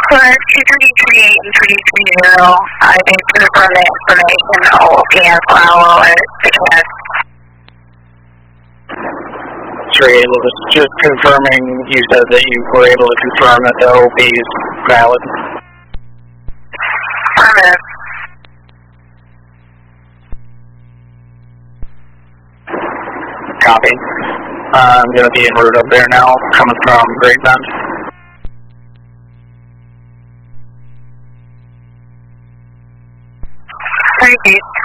For 238 and 330, I need to confirm the information OPS file at the test. Sorry, just confirming, you said that you were able to confirm that the OP is valid. Affirmative. Copy. I'm going to be en route up there now, coming from Great Bend. Thank you.